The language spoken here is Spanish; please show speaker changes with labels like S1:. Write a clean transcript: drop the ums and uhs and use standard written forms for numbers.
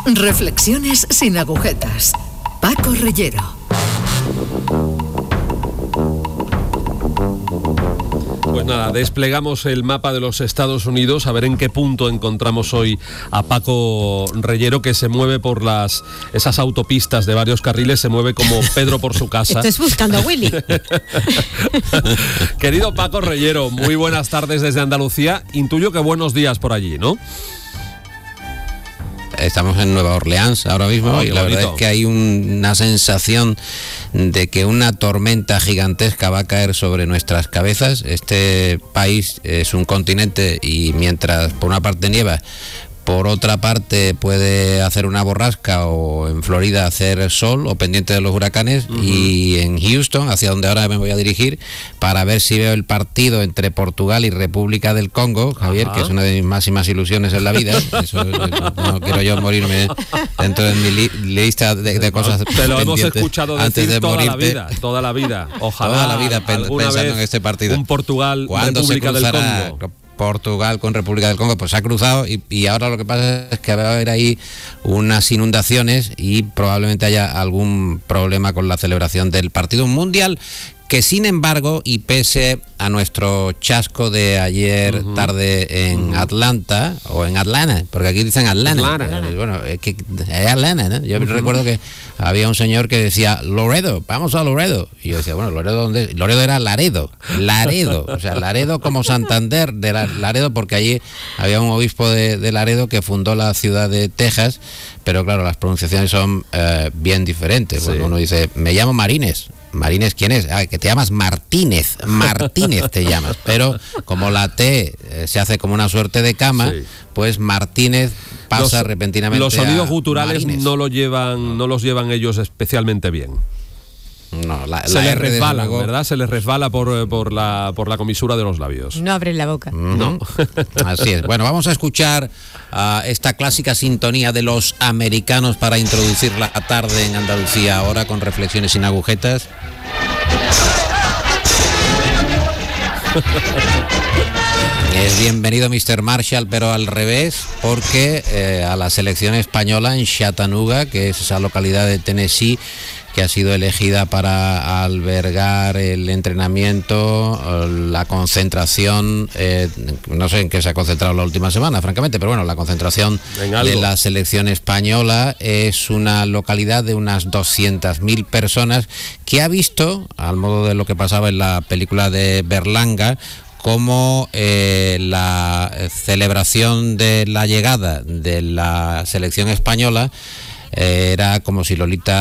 S1: Reflexiones sin agujetas. Paco Reyero.
S2: Pues nada, desplegamos el mapa de los Estados Unidos a ver en qué punto encontramos hoy a Paco Reyero, que se mueve por esas autopistas de varios carriles, se mueve como Pedro por su casa.
S3: Estás buscando a Willy.
S2: Querido Paco Reyero, muy buenas tardes desde Andalucía. Intuyo que buenos días por allí, ¿no?
S4: Estamos en Nueva Orleans ahora mismo y la verdad es que hay una sensación de que una tormenta gigantesca va a caer sobre nuestras cabezas. Este país es un continente y mientras por una parte nieva, por otra parte puede hacer una borrasca, o en Florida hacer sol o pendiente de los huracanes, y en Houston, hacia donde ahora me voy a dirigir, para ver si veo el partido entre Portugal y República del Congo, Javier, que es una de mis máximas ilusiones en la vida. Eso, no quiero yo morirme dentro de mi lista de cosas.
S2: Te lo hemos escuchado decir
S4: de
S2: toda
S4: morirte.
S2: toda la vida. Ojalá
S4: toda la vida pensando en este partido.
S2: Un Portugal, República del Congo.
S4: Portugal con República del Congo, pues se ha cruzado y ahora lo que pasa es que va a haber ahí unas inundaciones y probablemente haya algún problema con la celebración del partido mundial, que sin embargo, y pese a nuestro chasco de ayer tarde en Atlanta, o en Atlanta, porque aquí dicen Atlanta. Bueno, es que es Atlanta, ¿no? Yo recuerdo que había un señor que decía, Laredo, vamos a Laredo. Y yo decía, bueno, ¿Laredo dónde? Laredo era Laredo, o sea, Laredo como Santander de Laredo, porque allí había un obispo de Laredo que fundó la ciudad de Texas, pero claro, las pronunciaciones son bien diferentes. Sí. Cuando uno dice, me llamo Marines, ¿quién es? Ah, que te llamas Martínez te llamas, pero como la T se hace como una suerte de cama, sí, pues Martínez pasa repentinamente.
S2: Los sonidos guturales
S4: Marines.
S2: no los llevan ellos especialmente bien.
S4: No,
S2: se les resbala, ¿verdad? Se les resbala por la comisura de los labios.
S3: No abren la boca.
S2: No.
S4: Así es. Bueno, vamos a escuchar esta clásica sintonía de Los Americanos para introducir la tarde en Andalucía ahora, con reflexiones sin agujetas. Es bienvenido Mr. Marshall, pero al revés, porque a la selección española en Chattanooga, que es esa localidad de Tennessee que ha sido elegida para albergar el entrenamiento, la concentración, no sé en qué se ha concentrado la última semana, francamente, pero bueno, la concentración de la selección española es una localidad de unas 200.000 personas que ha visto, al modo de lo que pasaba en la película de Berlanga, como la celebración de la llegada de la selección española era como si Lolita